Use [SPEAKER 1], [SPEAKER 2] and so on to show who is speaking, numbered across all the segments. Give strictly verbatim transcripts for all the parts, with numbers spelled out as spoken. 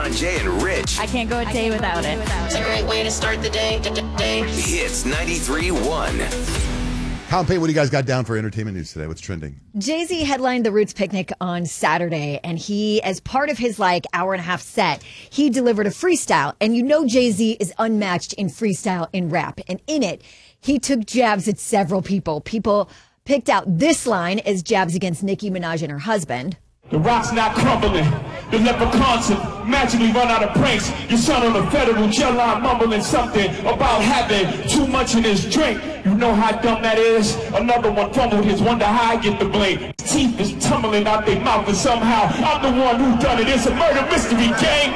[SPEAKER 1] Jay and Rich.
[SPEAKER 2] I can't go a day without it.
[SPEAKER 3] It's a great way to start the day. day.
[SPEAKER 1] Hits ninety-three one.
[SPEAKER 4] Colin Payne, what do you guys got down for entertainment news today? What's trending?
[SPEAKER 5] Jay-Z headlined the Roots Picnic on Saturday, and he, as part of his like hour and a half set, he delivered a freestyle. And you know Jay-Z is unmatched in freestyle in rap. And in it, he took jabs at several people. People picked out this line as jabs against Nicki Minaj and her husband.
[SPEAKER 6] The rock's not crumbling. The leprechauns have magically run out of pranks. Your son on a federal jail line mumbling something about having too much in his drink. You know how dumb that is? Another one fumbled his, wonder how I get the blame. His teeth is tumbling out their mouth, and somehow I'm the one who done it. It's a murder mystery, gang.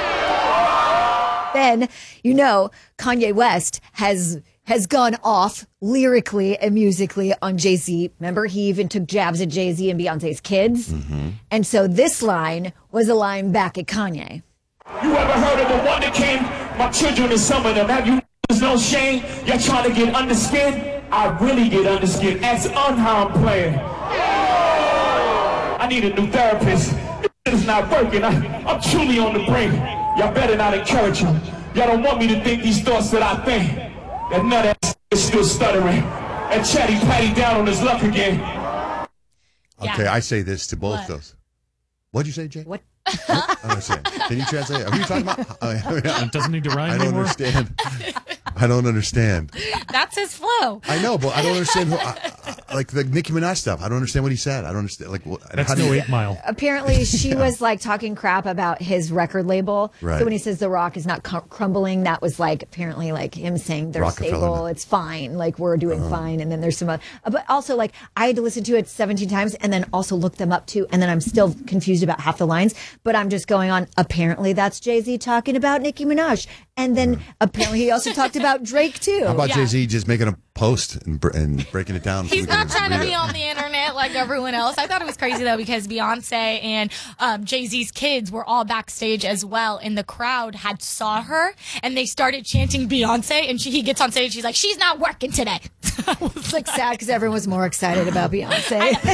[SPEAKER 5] Then, you know, Kanye West has has gone off lyrically and musically on Jay-Z. Remember, he even took jabs at Jay-Z and Beyonce's kids. Mm-hmm. And so this line was a line back at Kanye.
[SPEAKER 6] You ever heard of the wonder king? My children are some of them. Have you there's no shame? You're trying to get under skin? I really get under skin. As unharmed playing. I need a new therapist. This is not working. I, I'm truly on the brink. Y'all better not encourage him. Y'all don't want me to think these thoughts that I think. That nut ass is still stuttering. And Chatty Patty down on his luck again.
[SPEAKER 4] Okay,
[SPEAKER 2] Yeah.
[SPEAKER 4] I say this to both
[SPEAKER 2] What?
[SPEAKER 4] those. What'd you say, Jay?
[SPEAKER 5] What?
[SPEAKER 4] I don't understand. Can you translate? Are you talking about? I,
[SPEAKER 7] It doesn't need to rhyme
[SPEAKER 4] I don't
[SPEAKER 7] anymore.
[SPEAKER 4] understand. I don't understand.
[SPEAKER 2] That's his flow.
[SPEAKER 4] I know, but I don't understand. Who, I, I, like the Nicki Minaj stuff. I don't understand what he said. I don't understand. Like, what,
[SPEAKER 7] That's
[SPEAKER 4] how do
[SPEAKER 7] no
[SPEAKER 4] you-
[SPEAKER 7] eight mile.
[SPEAKER 5] Apparently, she was like talking crap about his record label.
[SPEAKER 4] Right.
[SPEAKER 5] So when he says the rock is not cr- crumbling, that was like apparently like him saying they're
[SPEAKER 4] Rockefeller.
[SPEAKER 5] stable, it's fine, like we're doing
[SPEAKER 4] Uh-huh.
[SPEAKER 5] fine. And then there's some, other, but also like I had to listen to it seventeen times and then also look them up too. And then I'm still confused about half the lines. But I'm just going on. Apparently, that's Jay-Z talking about Nicki Minaj, and then apparently he also talked about Drake too.
[SPEAKER 4] How about
[SPEAKER 2] Yeah.
[SPEAKER 4] Jay-Z just making a post and, br- and breaking it down? so
[SPEAKER 2] He's
[SPEAKER 4] we can
[SPEAKER 2] not trying to
[SPEAKER 4] read
[SPEAKER 2] be
[SPEAKER 4] it?
[SPEAKER 2] on the internet like everyone else. I thought it was crazy though because Beyonce and um, Jay-Z's kids were all backstage as well, and the crowd had saw her and they started chanting Beyonce, and she, he gets on stage, she's like, "She's not working today."
[SPEAKER 5] It's like sad because everyone was more excited about Beyonce.